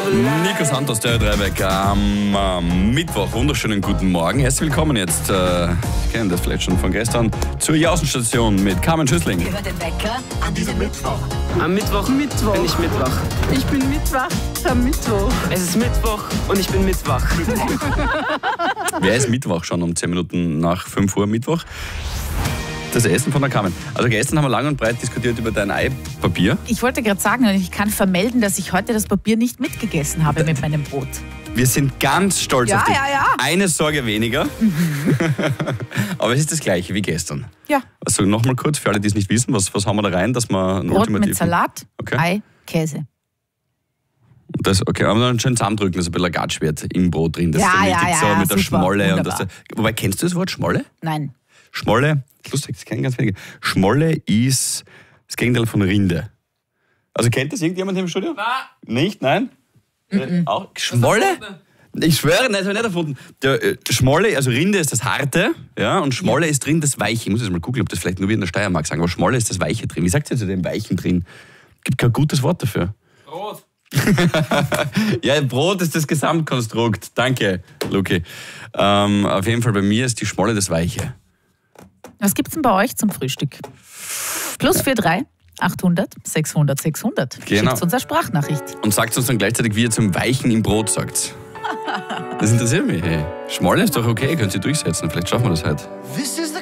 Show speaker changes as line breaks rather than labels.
Nico Santos, der Dreibecker am Mittwoch. Wunderschönen guten Morgen. Herzlich willkommen jetzt, Sie kennen das vielleicht schon von gestern, zur Jausenstation mit Carmen Schüssling.
Hört den Wecker an diesem Mittwoch.
Am Mittwoch bin ich mitwach.
Ich bin mitwach am Mittwoch.
Es ist Mittwoch und ich bin mitwach.
Wer ist Mittwoch schon um 10 Minuten nach 5 Uhr Mittwoch? Das Essen von der Carmen. Also gestern haben wir lang und breit diskutiert über dein Eipapier.
Ich wollte gerade sagen, ich kann vermelden, dass ich heute das Papier nicht mitgegessen habe mit meinem Brot.
Wir sind ganz stolz auf dich.
Ja.
Eine Sorge weniger. Aber es ist das Gleiche wie gestern.
Ja.
Also nochmal kurz, für alle, die es nicht wissen, was haben wir da rein, dass wir einen
Brot mit Salat,
Okay.
Ei, Käse.
Das, okay, aber dann schön zusammendrücken, dass ein bisschen Gatsch wird im Brot drin. Das
Ja,
ist dann
ja,
richtig
ja,
so mit der
super,
Schmolle. Und
wunderbar.
Wobei, kennst du das Wort Schmolle?
Nein.
Schmolle, lustig, das kennen ganz wenige. Schmolle ist das Gegenteil von Rinde. Also kennt das irgendjemand im Studio? Nein. Nicht? Nein? Auch? Schmolle? Ich schwöre, nein, das habe ich nicht erfunden. Der, Schmolle, also Rinde ist das Harte, ja, und Schmolle ist drin das Weiche. Ich muss jetzt mal gucken, ob das vielleicht nur wie in der Steiermark sagen, aber Schmolle ist das Weiche drin. Wie sagt ihr zu dem Weichen drin? Gibt kein gutes Wort dafür.
Brot.
Ja, Brot ist das Gesamtkonstrukt. Danke, Luki. Auf jeden Fall bei mir ist die Schmolle das Weiche.
Was gibt's denn bei euch zum Frühstück? Plus 43 800 600 600.
Genau.
Schickt uns eine Sprachnachricht.
Und sagt uns dann gleichzeitig, wie ihr zum Weichen im Brot sagt. Das interessiert mich. Hey. Schmolle ist doch okay, könnt ihr durchsetzen. Vielleicht schaffen wir das heute.